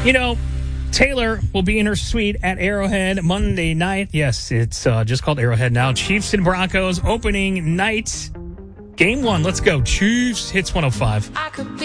You know, Taylor will be in her suite at Arrowhead Monday night. Yes, it's just called Arrowhead now. Chiefs and Broncos opening night. Game 1. Let's go. Chiefs. Hits 105.